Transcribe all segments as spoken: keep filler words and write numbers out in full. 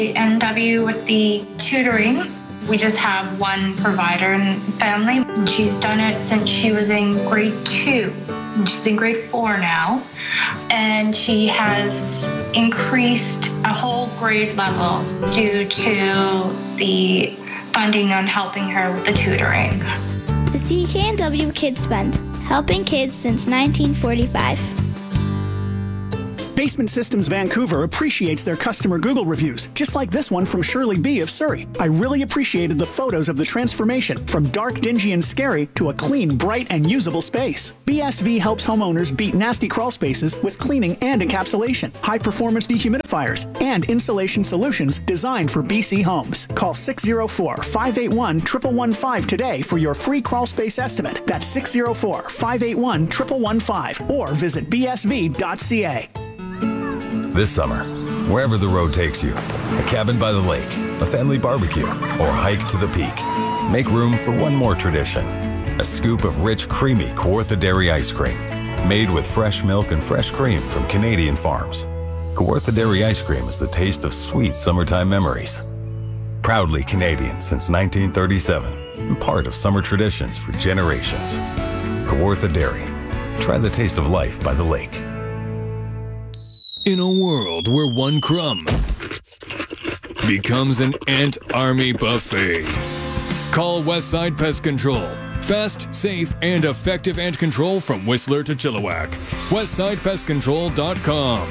N W with the tutoring. We just have one provider in the family. She's done it since she was in grade two. She's in grade four now. And she has increased a whole grade level due to the funding on helping her with the tutoring. The C K N W Kids Fund, helping kids since nineteen forty-five. Basement Systems Vancouver appreciates their customer Google reviews, just like this one from Shirley B. of Surrey. I really appreciated the photos of the transformation from dark, dingy, and scary to a clean, bright, and usable space. B S V helps homeowners beat nasty crawl spaces with cleaning and encapsulation, high-performance dehumidifiers, and insulation solutions designed for B C homes. Call six oh four, five eight one, one one one five today for your free crawl space estimate. That's six oh four, five eight one, one one one five or visit b s v dot c a. This summer, wherever the road takes you, a cabin by the lake, a family barbecue, or a hike to the peak, make room for one more tradition. A scoop of rich, creamy Kawartha Dairy ice cream, made with fresh milk and fresh cream from Canadian farms. Kawartha Dairy ice cream is the taste of sweet summertime memories. Proudly Canadian since nineteen thirty-seven, and part of summer traditions for generations. Kawartha Dairy. Try the taste of life by the lake. In a world where one crumb becomes an ant army buffet, call Westside Pest Control. Fast, safe, and effective ant control from Whistler to Chilliwack. westside pest control dot com.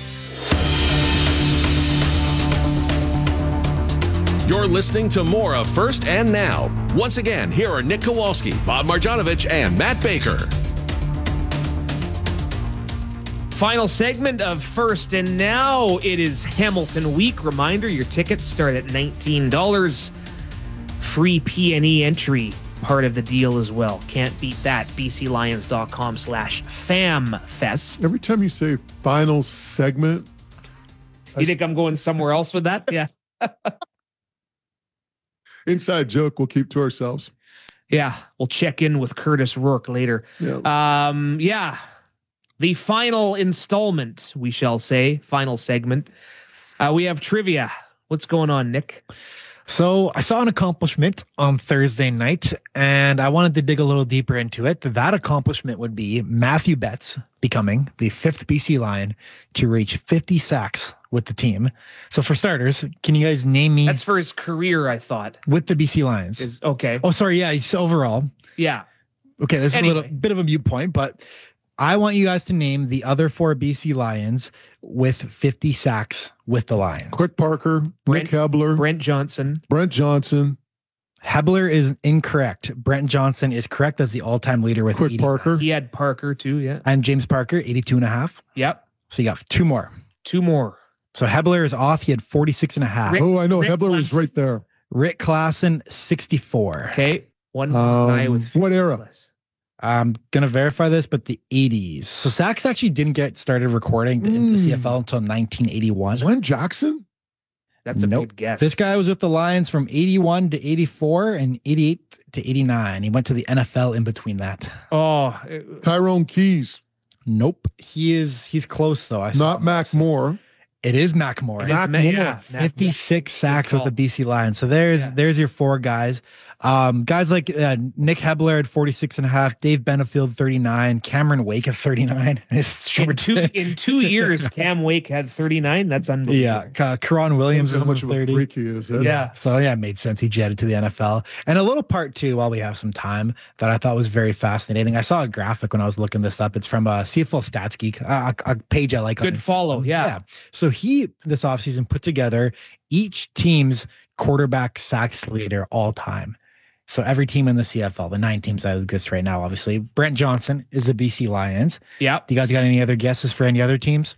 You're listening to more of First and Now. Once again, here are Nick Kowalski, Bob Marjanovic, and Matt Baker. Final segment of First and Now. It is Hamilton Week. Reminder, your tickets start at nineteen dollars. Free P and E entry, part of the deal as well. Can't beat that. b c lions dot com slash famfest. Every time you say final segment. You think I'm going somewhere else with that? Yeah. Inside joke we'll keep to ourselves. Yeah. We'll check in with Curtis Rourke later. Yeah. Um, yeah. The final installment, we shall say, final segment. Uh, we have trivia. What's going on, Nick? So I saw an accomplishment on Thursday night, and I wanted to dig a little deeper into it. That accomplishment would be Matthew Betts becoming the fifth B C Lion to reach fifty sacks with the team. So for starters, can you guys name me? That's for his career, I thought. With the B C Lions. Is okay. Oh, sorry. Yeah, he's overall. Yeah. Okay, this Anyway. is a little bit of a mute point, but I want you guys to name the other four B C Lions with fifty sacks with the Lions. Quick Parker, Brent, Nick Hebler, Brent Johnson. Brent Johnson. Hebler is incorrect. Brent Johnson is correct as the all-time leader with Quick eighty. Parker. He had Parker too, yeah. And James Parker, eighty-two and a half. Yep. So you got two more. Two more. So Hebler is off. He had forty-six and a half. Rick- Oh, I know. Rick Hebler was Klassen. right there. Rick Klassen, sixty-four. Okay. One Um, guy with what era? I'm going to verify this, but the eighties. So Sachs actually didn't get started recording in the Mm. C F L until nineteen eighty-one. Glenn Jackson? That's a Nope. good guess. This guy was with the Lions from eighty-one to eighty-four and eighty-eight to eighty-nine. He went to the N F L in between that. oh, Tyrone Keys. Nope. He is, he's close though. I saw Not Mac Moore. It is Mac Moore. It is Mac Ma- Moore. yeah, Mac- fifty-six sacks with call. the B C Lions. So there's Yeah. there's your four guys. Um, guys like uh, Nick Hebler at forty-six and a half, Dave Benefield thirty-nine, Cameron Wake at thirty-nine. It's In short. two, in two years, Cam Wake had thirty-nine. That's unbelievable. Yeah, Ka- Karan Williams How is much of a thirty. freak he is. eh? Yeah, so yeah, it made sense. He jetted to the N F L. And a little part two, while we have some time, that I thought was very fascinating. I saw a graphic when I was looking this up. It's from uh, C F L Stats Geek, a, a page I like. on Good Inst- follow, yeah. So he, this offseason, put together each team's quarterback sacks leader all time. So every team in the C F L, the nine teams that exist right now, obviously. Brent Johnson is the B C Lions. Yep. Do you guys got any other guesses for any other teams?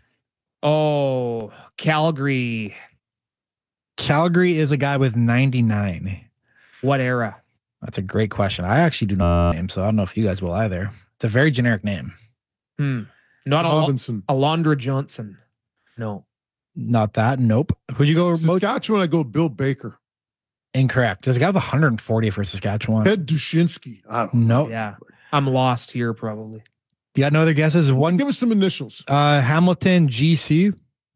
Oh, Calgary. Calgary is a guy with ninety-nine. What era? That's a great question. I actually do not know him, so I don't know if you guys will either. It's a very generic name. Hmm. Not Al- Robinson. Alondra Johnson. No. Not that. Nope. Who'd you go? Mo- Saskatchewan, I go Bill Baker. Incorrect. There's a guy with one hundred forty for Saskatchewan. Ted Dushinsky. I don't know. Nope. Yeah. I'm lost here, probably. You got no other guesses? One. Give us some initials. Uh, Hamilton G C.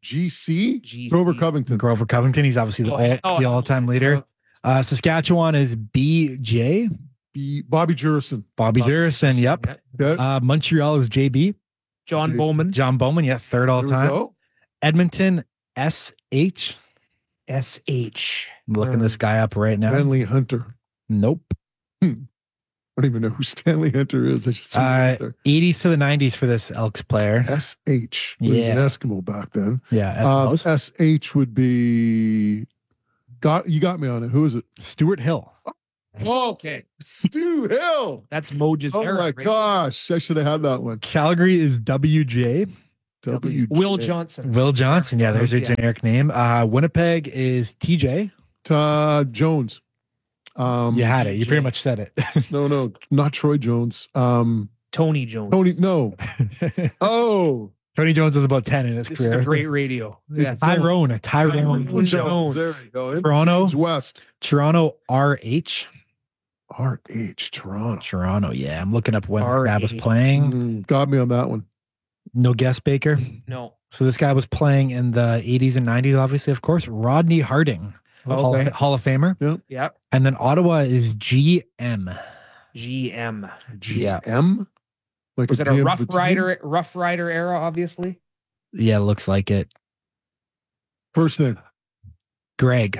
G C? G C. Grover Covington. Grover Covington. He's obviously the, Oh, all, oh, the all-time leader. Uh, Saskatchewan is B J. B, Bobby Jurison. Bobby Jurison. Yep. Okay. Uh, Montreal is J B. John Bowman. John Bowman. Yeah, third There we all-time. go. Edmonton S H. S H. I'm looking this guy up right now. Stanley Hunter. Nope. I don't even know who Stanley Hunter is. I just threw it Uh, out there. eighties to the nineties for this Elks player. S H. He was Yeah. an Eskimo back then. Yeah. Um, Eskimos. S H would be. Got you got me on it. Who is it? Stuart Hill. Oh, okay. Stu Hill. That's Moja's Oh era. my right? gosh! I should have had that one. Calgary is W J. W. Will Johnson. Will Johnson. Yeah, there's your Yeah. generic name. Uh, Winnipeg is T J. Uh, Jones. Um, You had it. You J. pretty much said it. No, no, not Troy Jones. Um, Tony Jones. Tony. No. Oh, Tony Jones is about ten in his This is career. a great radio. Yeah. Tyrone. Tyrone. Tyrone Jones. There you go. Toronto. West. Toronto R H. R H. Toronto. Toronto. Yeah, I'm looking up when R that was H. playing. Mm, got me on that one. No guess, Baker. No. So this guy was playing in the eighties and nineties, obviously, of course. Rodney Harding, Hall, Okay. of, Hall of Famer. Yep. And then Ottawa is G M. G M. Yeah. M. Like Was it a G M Rough of team? Rider Rough Rider era, obviously? Yeah, looks like it. First name. Greg.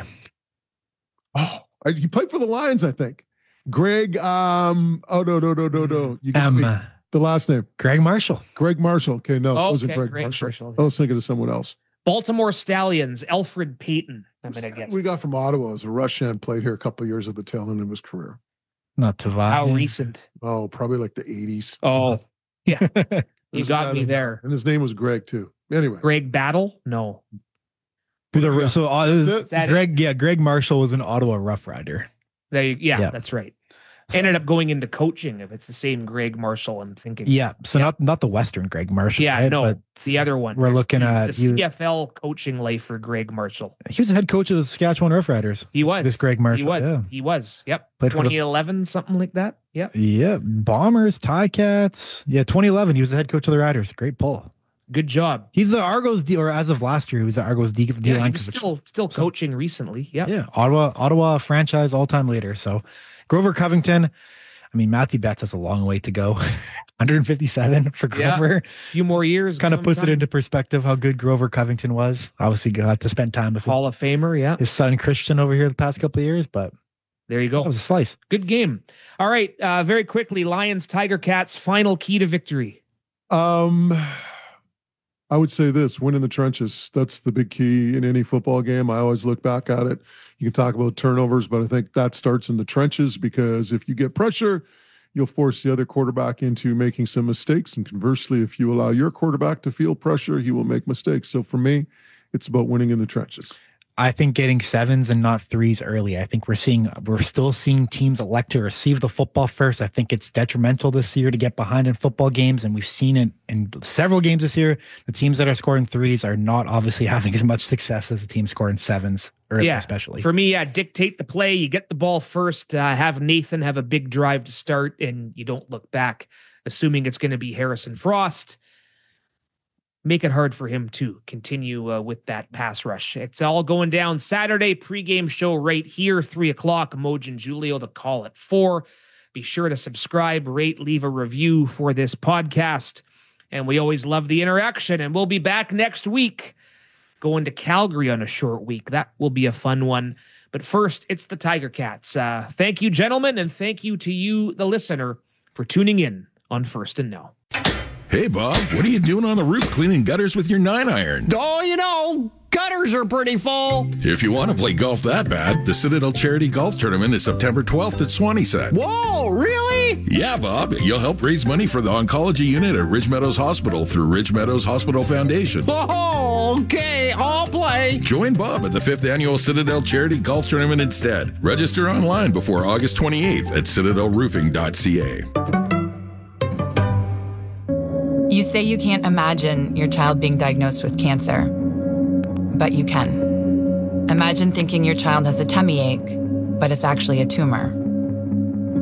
Oh, I- he played for the Lions, I think. Greg. Um. Oh no, no, no, no, no. You got M. me. The last name. Greg Marshall. Greg Marshall. Okay, no, Oh, it wasn't okay, Greg, Greg Marshall. Marshall. I was thinking of someone else. Baltimore Stallions, Alfred Payton. I'm gonna guess. We got from Ottawa as a Russian, played here a couple of years at the tail end of his career. Not Tavares. How recent? Oh, probably like the eighties. Oh, yeah. You There's got that me in there. And his name was Greg too. Anyway, Greg Battle? No. The- so uh, this- That's it. That- Greg, yeah, Greg Marshall was an Ottawa Rough Rider. There you, yeah, Yeah. that's right. Ended up going into coaching. If it's the same Greg Marshall, I'm thinking. Yeah, so Yeah. not not the Western Greg Marshall. Yeah, right? no, But it's the other one. we're looking the at he was, C F L coaching life for Greg Marshall. he was the head coach of the Saskatchewan Rough Riders. He was. This Greg Marshall. He was. Yeah. He was. Yep. Played for the- twenty eleven, something like that. Yep. Yeah, Bombers, Ticats. Yeah, twenty eleven. He was the head coach of the Riders. Great pull. Good job. He's the Argos D, or as of last year, he was the Argos D, D Yeah, line he was coach. still still coaching recently. Yep. Yeah, Ottawa, Ottawa franchise all time leader. So Grover Covington. I mean, Matthew Betts has a long way to go. one hundred fifty-seven for Yeah. Grover. A few more years. Kind of give him puts it time. into perspective how good Grover Covington was. Obviously, got to spend time with his, Hall of Famer. Yeah. his son Christian over here the past couple of years, but There you that go. was a slice. Good game. All right. Uh, very quickly, Lions, Tiger Cats, final key to victory. Um, I would say this: win in the trenches. That's the big key in any football game. I always look back at it. You can talk about turnovers, but I think that starts in the trenches, because if you get pressure, you'll force the other quarterback into making some mistakes. And conversely, if you allow your quarterback to feel pressure, he will make mistakes. So for me, it's about winning in the trenches. I think getting sevens and not threes early. I think we're seeing, we're still seeing teams elect to receive the football first. I think it's detrimental this year to get behind in football games. And we've seen it in several games this year. The teams that are scoring threes are not obviously having as much success as the team scoring sevens early, Yeah. especially. For me, yeah, dictate the play. You get the ball first. Uh, have Nathan have a big drive to start, and you don't look back, assuming it's going to be Harrison Frost. Make it hard for him to continue uh, with that pass rush. It's all going down Saturday. Pregame show right here, three o'clock. Moj and Julio, the call at four. Be sure to subscribe, rate, leave a review for this podcast. And we always love the interaction. And we'll be back next week, going to Calgary on a short week. That will be a fun one. But first, it's the Tiger Cats. Uh, thank you, gentlemen, and thank you to you, the listener, for tuning in on First and Now. Hey, Bob, what are you doing on the roof cleaning gutters with your nine iron? Oh, you know, gutters are pretty full. If you want to play golf that bad, the Citadel Charity Golf Tournament is September twelfth at Swanee-Set. Whoa, really? Yeah, Bob. You'll help raise money for the oncology unit at Ridge Meadows Hospital through Ridge Meadows Hospital Foundation. Oh, okay, I'll play. Join Bob at the fifth Annual Citadel Charity Golf Tournament instead. Register online before August twenty-eighth at citadel roofing dot c a. You say you can't imagine your child being diagnosed with cancer, but you can. Imagine thinking your child has a tummy ache, but it's actually a tumor.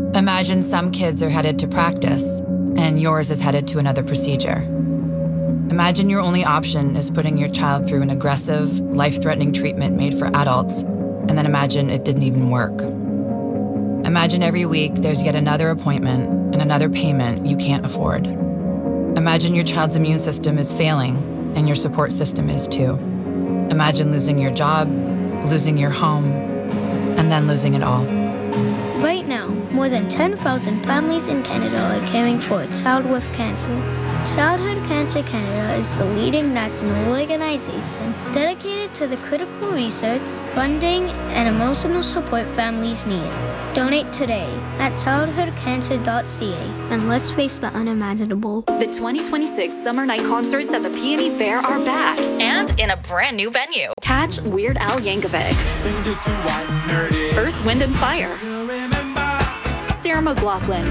Imagine some kids are headed to practice, and yours is headed to another procedure. Imagine your only option is putting your child through an aggressive, life-threatening treatment made for adults, and then imagine it didn't even work. Imagine every week there's yet another appointment and another payment you can't afford. Imagine your child's immune system is failing, and your support system is too. Imagine losing your job, losing your home, and then losing it all. Right now, more than ten thousand families in Canada are caring for a child with cancer. Childhood Cancer Canada is the leading national organization dedicated to the critical research, funding, and emotional support families need. Donate today at childhood cancer dot c a and let's face the unimaginable. The twenty twenty-six Summer Night Concerts at the Peony Fair are back and in a brand new venue. Catch Weird Al Yankovic, Earth, Wind and Fire, Sarah McLachlan,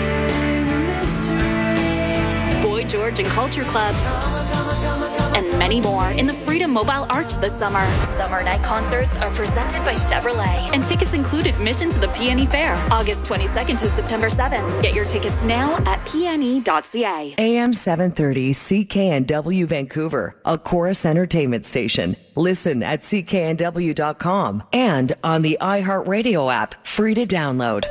Boy George and Culture Club, and many more in the Freedom Mobile Arch this summer. Summer Night Concerts are presented by Chevrolet, and tickets include admission to the Peony Fair, August twenty-second to September seventh. Get your tickets now at p n e dot c a. A M seven thirty C K N W Vancouver, a Chorus Entertainment station. Listen at c k n w dot com and on the iHeartRadio app, free to download.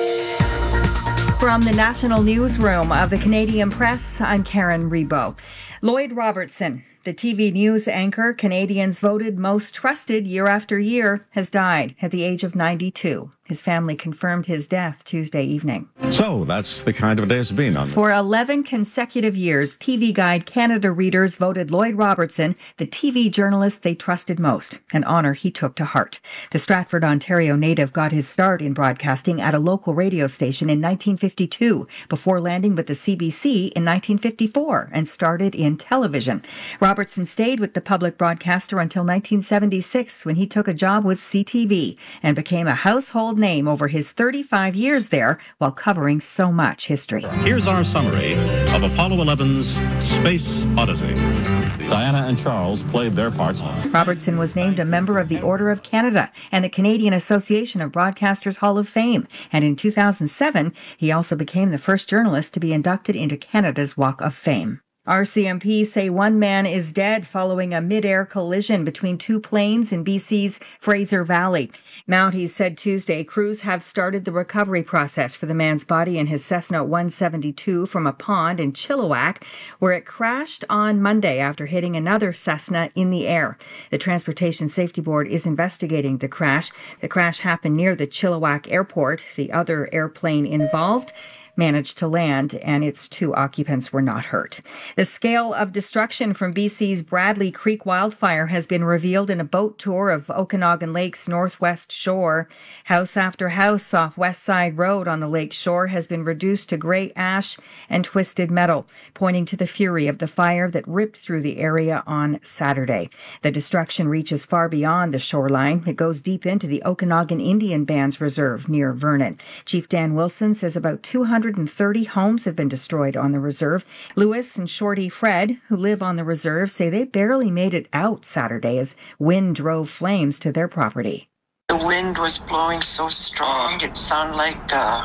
From the National Newsroom of the Canadian Press, I'm Karen Rebo. Lloyd Robertson, the T V news anchor Canadians voted most trusted year after year, has died at the age of ninety-two. His family confirmed his death Tuesday evening. So that's the kind of day it's been on this. For eleven consecutive years, T V Guide Canada readers voted Lloyd Robertson the T V journalist they trusted most, an honour he took to heart. The Stratford, Ontario native got his start in broadcasting at a local radio station in nineteen fifty-two, before landing with the C B C in nineteen fifty-four and started in television. Robertson stayed with the public broadcaster until nineteen seventy-six, when he took a job with C T V and became a household name over his thirty-five years there while covering so much history. Here's our summary of Apollo eleven's Space Odyssey. Diana and Charles played their parts. Robertson was named a member of the Order of Canada and the Canadian Association of Broadcasters Hall of Fame, and in two thousand seven, he also became the first journalist to be inducted into Canada's Walk of Fame. R C M P say one man is dead following a mid-air collision between two planes in B C's Fraser Valley. Mounties said Tuesday crews have started the recovery process for the man's body in his Cessna one seventy-two from a pond in Chilliwack, where it crashed on Monday after hitting another Cessna in the air. The Transportation Safety Board is investigating the crash. The crash happened near the Chilliwack Airport. The other airplane involved managed to land, and its two occupants were not hurt. The scale of destruction from B C's Bradley Creek wildfire has been revealed in a boat tour of Okanagan Lake's northwest shore. House after house off West Side Road on the lake shore has been reduced to gray ash and twisted metal, pointing to the fury of the fire that ripped through the area on Saturday. The destruction reaches far beyond the shoreline. It goes deep into the Okanagan Indian Bands Reserve near Vernon. Chief Dan Wilson says about two hundred thirty homes have been destroyed on the reserve. Lewis and Shorty Fred, who live on the reserve, say they barely made it out Saturday as wind drove flames to their property. The wind was blowing so strong, it sounded like uh,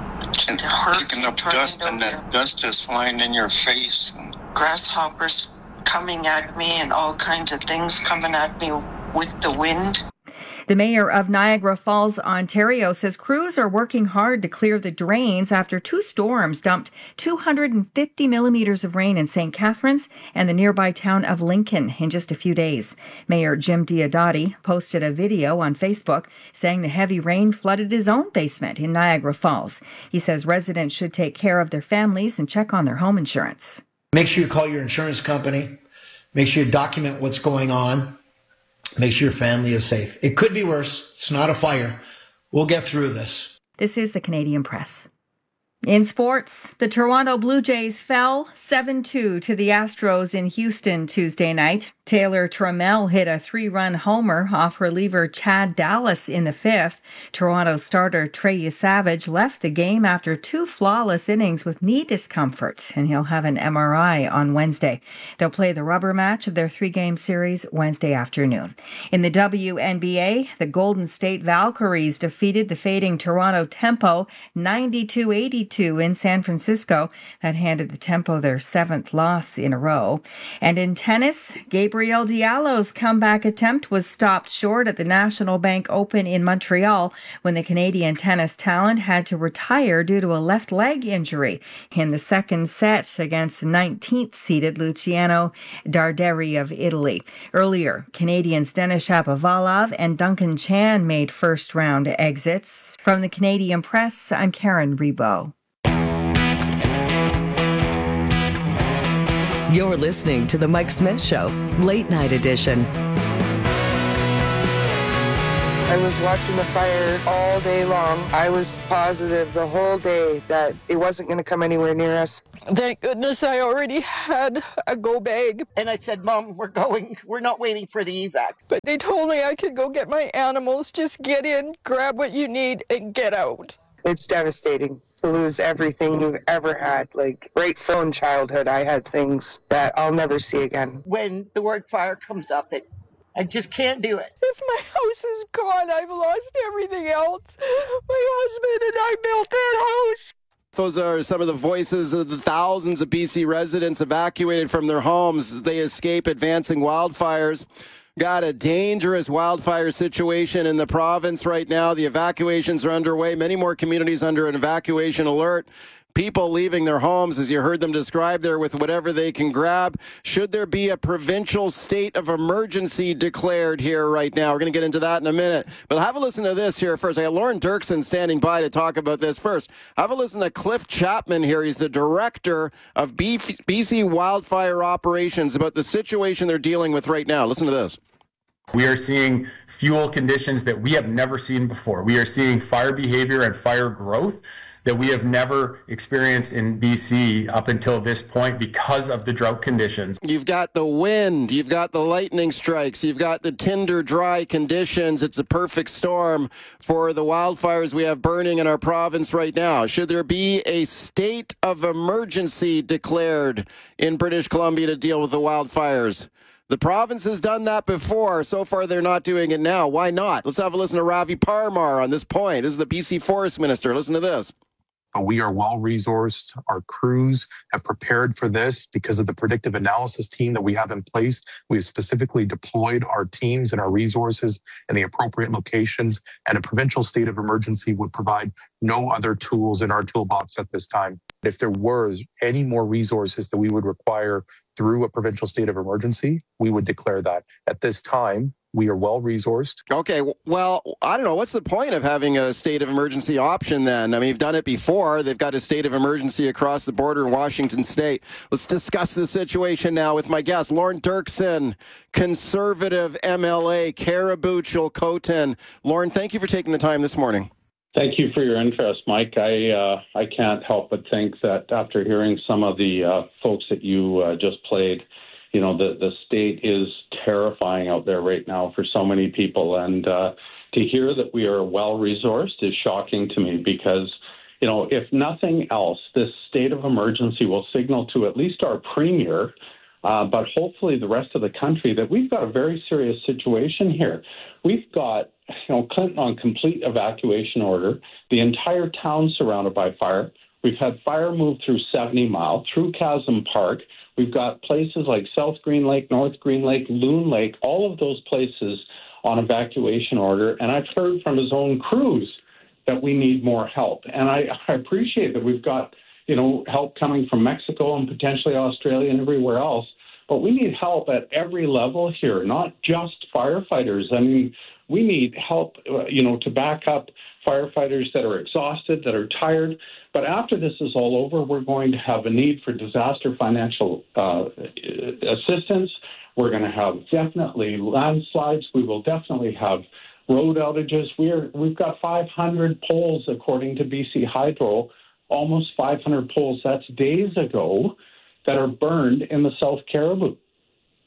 kicking up dust, and that dust is flying in your face. And grasshoppers coming at me and all kinds of things coming at me with the wind. The mayor of Niagara Falls, Ontario, says crews are working hard to clear the drains after two storms dumped two hundred fifty millimeters of rain in Saint Catharines and the nearby town of Lincoln in just a few days. Mayor Jim Diodati posted a video on Facebook saying the heavy rain flooded his own basement in Niagara Falls. He says residents should take care of their families and check on their home insurance. Make sure you call your insurance company. Make sure you document what's going on. Make sure your family is safe. It could be worse. It's not a fire. We'll get through this. This is the Canadian Press. In sports, the Toronto Blue Jays fell seven two to the Astros in Houston Tuesday night. Taylor Trammell hit a three-run homer off reliever Chad Dallas in the fifth. Toronto starter Trey Savage left the game after two flawless innings with knee discomfort, and he'll have an M R I on Wednesday. They'll play the rubber match of their three-game series Wednesday afternoon. In the W N B A, the Golden State Valkyries defeated the fading Toronto Tempo ninety-two eighty-two in San Francisco. That handed the Tempo their seventh loss in a row. And in tennis, Gabriel Gabriel Diallo's comeback attempt was stopped short at the National Bank Open in Montreal when the Canadian tennis talent had to retire due to a left leg injury in the second set against the nineteenth-seeded Luciano Darderi of Italy. Earlier, Canadians Denis Shapovalov and Duncan Chan made first-round exits. From the Canadian Press, I'm Karen Rebo. You're listening to The Mike Smith Show, Late Night Edition. I was watching the fire all day long. I was positive the whole day that it wasn't going to come anywhere near us. Thank goodness I already had a go bag. And I said, Mom, we're going. We're not waiting for the evac. But they told me I could go get my animals. Just get in, grab what you need, and get out. It's devastating to lose everything you've ever had. Like, right from childhood, I had things that I'll never see again. When the word fire comes up, it, I just can't do it. If my house is gone, I've lost everything else. My husband and I built that house. Those are some of the voices of the thousands of B C residents evacuated from their homes as they escape advancing wildfires. Got a dangerous wildfire situation in the province right now. The evacuations are underway. Many more communities under an evacuation alert. People leaving their homes, as you heard them describe there, with whatever they can grab. Should there be a provincial state of emergency declared here right now? We're going to get into that in a minute. But have a listen to this here first. I got Lauren Dirksen standing by to talk about this first. Have a listen to Cliff Chapman here. He's the director of B C Wildfire Operations, about the situation they're dealing with right now. Listen to this. We are seeing fuel conditions that we have never seen before. We are seeing fire behavior and fire growth that we have never experienced in B C up until this point because of the drought conditions. You've got the wind, you've got the lightning strikes, you've got the tinder dry conditions. It's a perfect storm for the wildfires we have burning in our province right now. Should there be a state of emergency declared in British Columbia to deal with the wildfires? The province has done that before. So far, they're not doing it now. Why not? Let's have a listen to Ravi Parmar on this point. This is the B C Forest Minister. Listen to this. We are well-resourced. Our crews have prepared for this because of the predictive analysis team that we have in place. We've specifically deployed our teams and our resources in the appropriate locations, and a provincial state of emergency would provide no other tools in our toolbox at this time. If there was any more resources that we would require through a provincial state of emergency, we would declare that. At this time, we are well-resourced. Okay, well, I don't know. What's the point of having a state of emergency option then? I mean, you've done it before. They've got a state of emergency across the border in Washington State. Let's discuss the situation now with my guest, Lauren Dirksen, Conservative M L A, Caribou Chilcotin. Lauren, thank you for taking the time this morning. Thank you for your interest, Mike. I uh, I can't help but think that after hearing some of the uh, folks that you uh, just played, you know, the, the state is terrifying out there right now for so many people. And uh, to hear that we are well-resourced is shocking to me because, you know, if nothing else, this state of emergency will signal to at least our premier, uh, but hopefully the rest of the country, that we've got a very serious situation here. We've got, you know, Clinton on complete evacuation order, the entire town surrounded by fire. We've had fire move through seventy mile, through Chasm Park. We've got places like South Green Lake, North Green Lake, Loon Lake, all of those places on evacuation order. And I've heard from his own crews that we need more help. And I, I appreciate that we've got, you know, help coming from Mexico and potentially Australia and everywhere else. But we need help at every level here, not just firefighters. I mean, we need help, uh, you know, to back up firefighters that are exhausted, that are tired. But after this is all over, we're going to have a need for disaster financial uh, assistance. We're going to have definitely landslides. We will definitely have road outages. We're, we've got five hundred poles, according to B C Hydro, almost five hundred poles, that's days ago, that are burned in the South Caribou.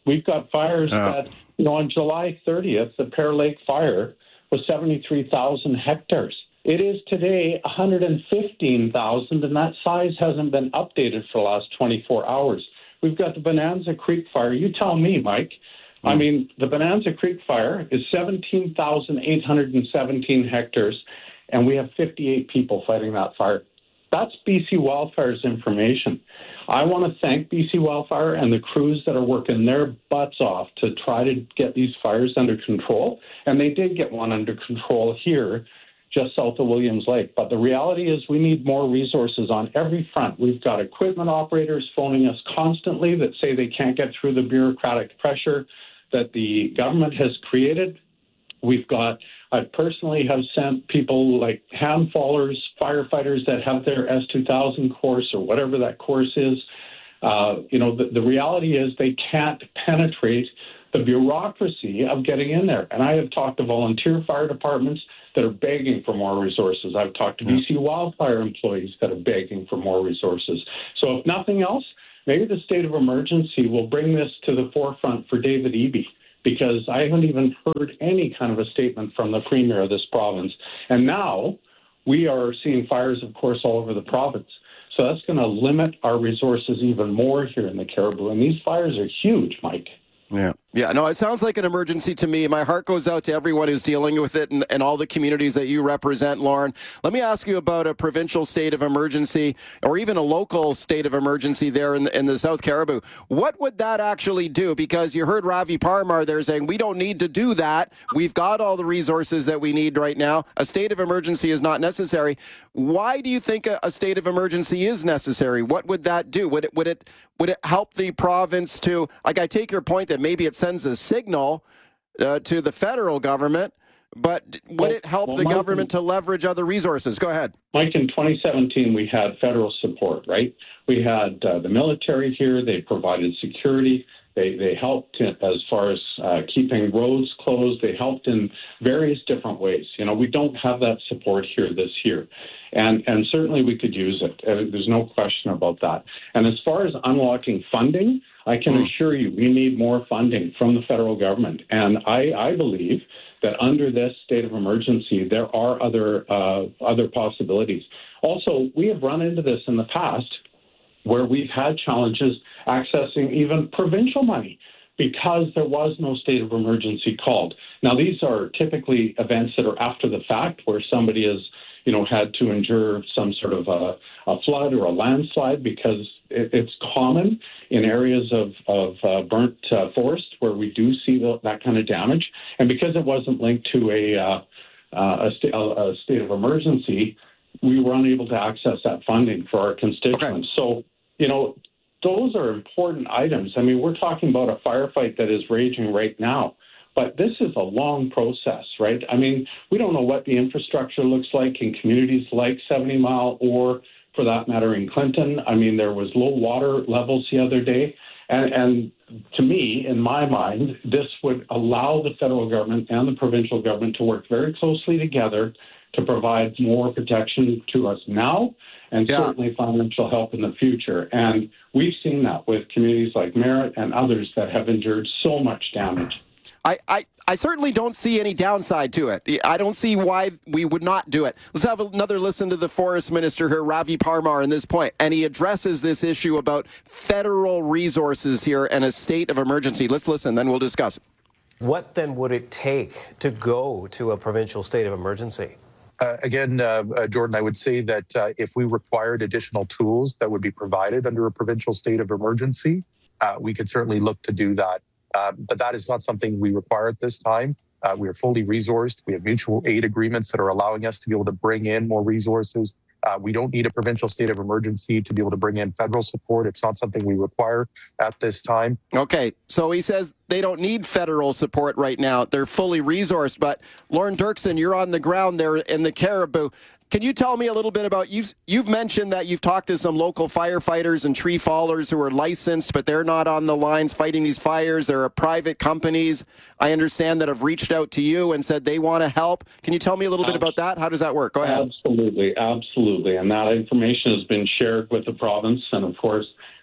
We've got fires Oh. that, you know, on July thirtieth, the Pear Lake fire was seventy-three thousand hectares. It is today one hundred fifteen thousand, and that size hasn't been updated for the last twenty-four hours. We've got the Bonanza Creek fire. You tell me, Mike. I mean, the Bonanza Creek fire is seventeen thousand eight hundred seventeen hectares, and we have fifty-eight people fighting that fire. That's B C Wildfire's information. I want to thank B C Wildfire and the crews that are working their butts off to try to get these fires under control, and they did get one under control here just south of Williams Lake. But the reality is we need more resources on every front. We've got equipment operators phoning us constantly that say they can't get through the bureaucratic pressure that the government has created. We've got, I personally have sent people like hand fallers, firefighters that have their S two thousand course or whatever that course is. Uh, you know, the, the reality is they can't penetrate the bureaucracy of getting in there. And I have talked to volunteer fire departments that are begging for more resources. I've talked to B C Wildfire employees that are begging for more resources. So if nothing else, maybe the state of emergency will bring this to the forefront for David Eby, because I haven't even heard any kind of a statement from the premier of this province. And now we are seeing fires, of course, all over the province. So that's going to limit our resources even more here in the Caribou. And these fires are huge, Mike. Yeah. Yeah, no, it sounds like an emergency to me. My heart goes out to everyone who's dealing with it and, and all the communities that you represent, Lauren. Let me ask you about a provincial state of emergency or even a local state of emergency there in the, in the South Caribou. What would that actually do? Because you heard Ravi Parmar there saying, we don't need to do that. We've got all the resources that we need right now. A state of emergency is not necessary. Why do you think a, a state of emergency is necessary? What would that do? Would it, would it, would it help the province to, like, I take your point that maybe it's sends a signal uh, to the federal government, but would well, it help well, the Mike, government to leverage other resources? Go ahead. Mike, in twenty seventeen, we had federal support, right? We had uh, the military here. They provided security. They they helped as far as uh, keeping roads closed. They helped in various different ways. You know, we don't have that support here this year. And and certainly we could use it. Uh, there's no question about that. And as far as unlocking funding, I can mm. assure you we need more funding from the federal government. And I, I believe that under this state of emergency, there are other uh, other possibilities. Also, we have run into this in the past where we've had challenges accessing even provincial money because there was no state of emergency called. Now, these are typically events that are after the fact where somebody has, you know, had to endure some sort of a, a flood or a landslide, because it, it's common in areas of, of uh, burnt uh, forest where we do see the, that kind of damage. And because it wasn't linked to a, uh, uh, a, st- a state of emergency, we were unable to access that funding for our constituents. Okay. So, you know, those are important items. I mean, we're talking about a firefight that is raging right now. But this is a long process, right? I mean, we don't know what the infrastructure looks like in communities like seventy mile or, for that matter, in Clinton. I mean, there was low water levels the other day. And, and to me, in my mind, this would allow the federal government and the provincial government to work very closely together to provide more protection to us now and yeah. certainly financial help in the future. And we've seen that with communities like Merritt and others that have endured so much damage. I, I, I certainly don't see any downside to it. I don't see why we would not do it. Let's have another listen to the forest minister here, Ravi Parmar, on this point. And he addresses this issue about federal resources here and a state of emergency. Let's listen, then we'll discuss. What then would it take to go to a provincial state of emergency? Uh, again, uh, uh, Jordan, I would say that uh, if we required additional tools that would be provided under a provincial state of emergency, uh, we could certainly look to do that. Uh, but that is not something we require at this time. Uh, we are fully resourced. We have mutual aid agreements that are allowing us to be able to bring in more resources. Uh, we don't need a provincial state of emergency to be able to bring in federal support. It's not something we require at this time. Okay, so he says they don't need federal support right now. They're fully resourced. But Lauren Dirksen, you're on the ground there in the Caribou. Can you tell me a little bit about, you've, you've mentioned that you've talked to some local firefighters and tree fallers who are licensed, but they're not on the lines fighting these fires. There are private companies, I understand, that have reached out to you and said they want to help. Can you tell me a little bit about that? How does that work? Go ahead. Absolutely, absolutely. And that information has been shared with the province. And of course,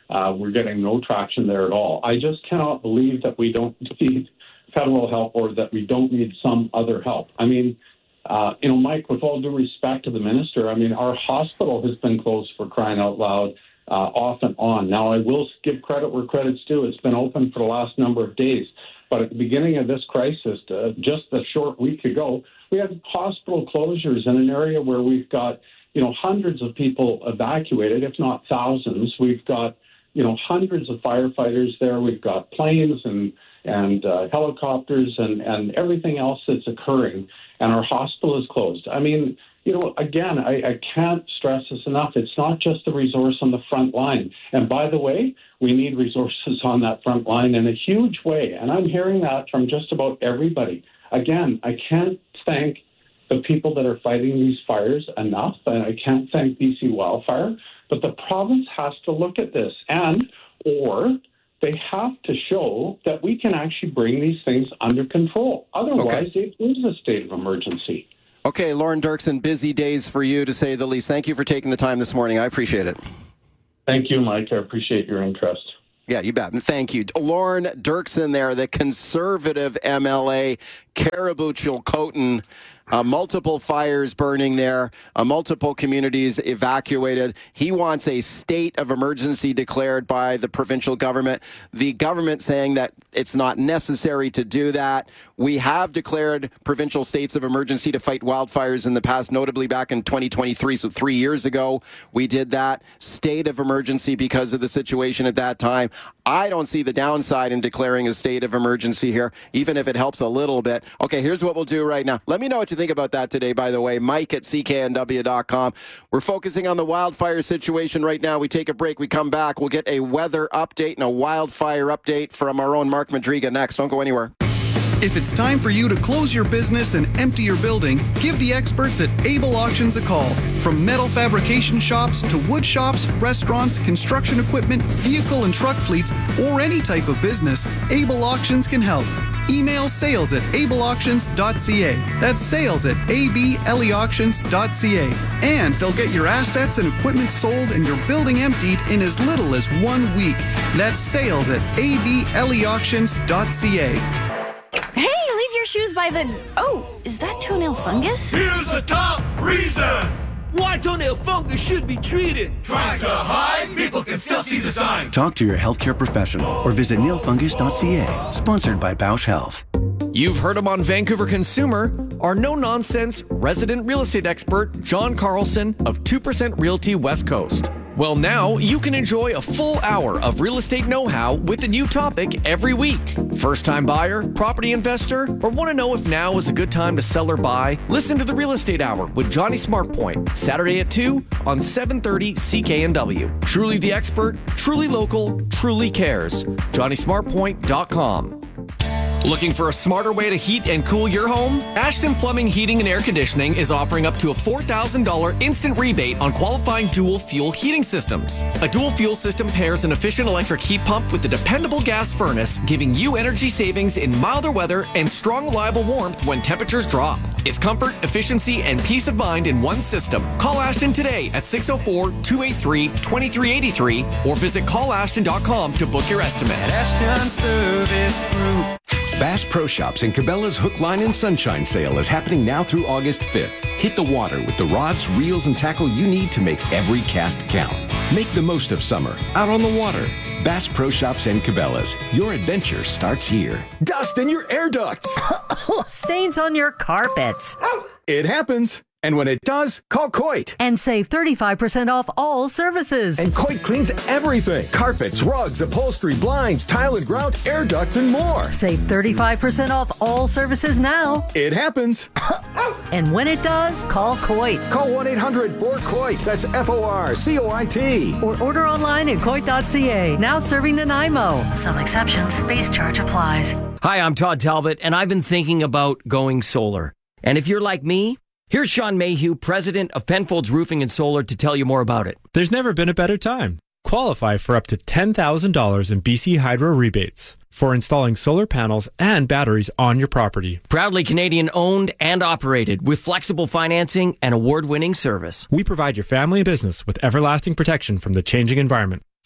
Uh, we're getting no traction there at all. I just cannot believe that we don't need federal help or that we don't need some other help. I mean, uh, you know, Mike, with all due respect to the minister, I mean, our hospital has been closed for crying out loud uh, off and on. Now, I will give credit where credit's due. It's been open for the last number of days. But at the beginning of this crisis, uh, just a short week ago, we had hospital closures in an area where we've got, you know, hundreds of people evacuated, if not thousands. We've got, you know, hundreds of firefighters there. We've got planes and and uh, helicopters and, and everything else that's occurring. And our hospital is closed. I mean, you know, again, I, I can't stress this enough. It's not just the resource on the front line. And by the way, we need resources on that front line in a huge way. And I'm hearing that from just about everybody. Again, I can't thank the people that are fighting these fires enough, and I can't thank B C Wildfire, but the province has to look at this, and or they have to show that we can actually bring these things under control. Otherwise, Okay. it is a state of emergency. Okay, Lauren Dirksen, busy days for you, to say the least. Thank you for taking the time this morning. I appreciate it. Thank you, Mike. I appreciate your interest. Yeah, you bet. And thank you. Lauren Dirksen there, the Conservative M L A, Caribou Chilcotin. Uh, multiple fires burning there, uh, multiple communities evacuated. He wants a state of emergency declared by the provincial government. The government saying that it's not necessary to do that. We have declared provincial states of emergency to fight wildfires in the past, notably back in twenty twenty-three, so three years ago. We did that state of emergency because of the situation at that time. I don't see the downside in declaring a state of emergency here, even if it helps a little bit. Okay, here's what we'll do right now. Let me know what you think about that today, by the way. Mike at C K N W dot com. We're focusing on the wildfire situation right now. We take a break. We come back. We'll get a weather update and a wildfire update from our own Mark Madriga next. Don't go anywhere. If it's time for you to close your business and empty your building, give the experts at Able Auctions a call. From metal fabrication shops to wood shops, restaurants, construction equipment, vehicle and truck fleets, or any type of business, Able Auctions can help. Email sales at able auctions dot c a. That's sales at able auctions dot c a. And they'll get your assets and equipment sold and your building emptied in as little as one week. That's sales at able auctions dot c a. Hey, leave your shoes by the... Oh, is that toenail fungus? Here's the top reason why toenail fungus should be treated. Trying to hide? People can still see the sign. Talk to your healthcare professional or visit nail fungus dot c a. Sponsored by Bausch Health. You've heard him on Vancouver Consumer, our no-nonsense resident real estate expert, John Carlson of two percent Realty West Coast. Well, now you can enjoy a full hour of real estate know-how with a new topic every week. First-time buyer, property investor, or want to know if now is a good time to sell or buy? Listen to the Real Estate Hour with Johnny Smartpoint, Saturday at two on seven thirty C K N W. Truly the expert, truly local, truly cares. Johnny Smartpoint dot com. Looking for a smarter way to heat and cool your home? Ashton Plumbing, Heating and Air Conditioning is offering up to a four thousand dollars instant rebate on qualifying dual fuel heating systems. A dual fuel system pairs an efficient electric heat pump with a dependable gas furnace, giving you energy savings in milder weather and strong, reliable warmth when temperatures drop. It's comfort, efficiency, and peace of mind in one system. Call Ashton today at six oh four, two eight three, two three eight three or visit call ashton dot com to book your estimate. Ashton Service Group. Bass Pro Shops and Cabela's Hook, Line, and Sunshine sale is happening now through August fifth. Hit the water with the rods, reels, and tackle you need to make every cast count. Make the most of summer out on the water. Bass Pro Shops and Cabela's. Your adventure starts here. Dust in your air ducts. Stains on your carpets. It happens. And when it does, call Coit. And save thirty-five percent off all services. And Coit cleans everything. Carpets, rugs, upholstery, blinds, tile and grout, air ducts, and more. Save thirty-five percent off all services now. It happens. And when it does, call Coit. Call one eight hundred four coit. That's F O R C O I T. Or order online at coit dot c a. Now serving Nanaimo. Some exceptions. Base charge applies. Hi, I'm Todd Talbot, and I've been thinking about going solar. And if you're like me, here's Sean Mayhew, president of Penfolds Roofing and Solar, to tell you more about it. There's never been a better time. Qualify for up to ten thousand dollars in B C Hydro rebates for installing solar panels and batteries on your property. Proudly Canadian owned and operated with flexible financing and award-winning service. We provide your family and business with everlasting protection from the changing environment.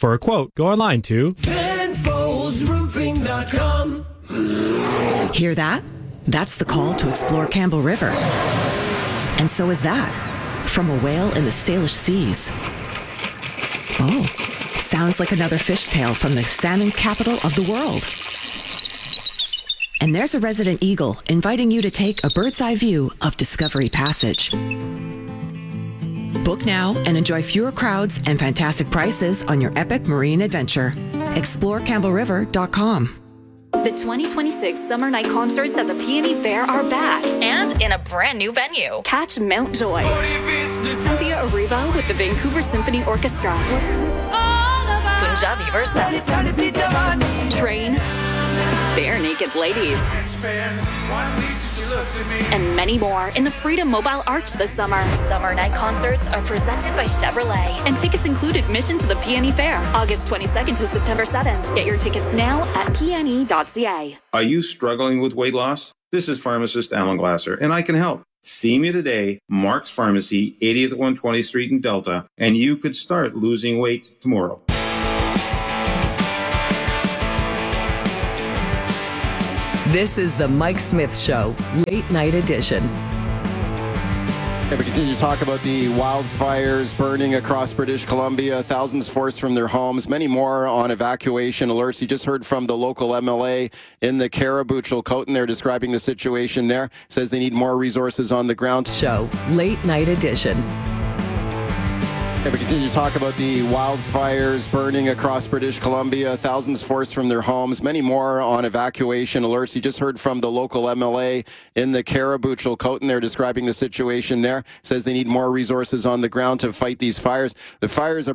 For a quote, go online to Penfolds Roofing dot com. Hear that? That's the call to explore Campbell River. And so is that from a whale in the Salish Seas. Oh, sounds like another fishtail from the salmon capital of the world. And there's a resident eagle inviting you to take a bird's eye view of Discovery Passage. Book now and enjoy fewer crowds and fantastic prices on your epic marine adventure. explore campbell river dot com. The twenty twenty-six Summer Night Concerts at the Peony Fair are back and in a brand new venue. Catch Mount Joy, Cynthia Erivo with the Vancouver Symphony Orchestra, Punjabi Versa, Train, Bare Naked Ladies, and many more in the Freedom Mobile Arch this summer. Summer Night Concerts are presented by Chevrolet, and tickets include admission to the Peony Fair, August twenty-second to September seventh. Get your tickets now at p n e dot c a. Are you struggling with weight loss? This is pharmacist Alan Glasser, and I can help. See me today, Mark's Pharmacy, eightieth one twentieth Street in Delta, and you could start losing weight tomorrow. This is the Mike Smith Show, late night edition. And we continue to talk about the wildfires burning across British Columbia, thousands forced from their homes, many more on evacuation alerts. You just heard from the local M L A in the Caribou, Chilcotin. They're describing the situation there. Says they need more resources on the ground. Show, late night edition. And we continue to talk about the wildfires burning across British Columbia, thousands forced from their homes, many more on evacuation alerts. You just heard from the local M L A in the Caribou, Chilcotin. They're describing the situation there. Says they need more resources on the ground to fight these fires. The fires are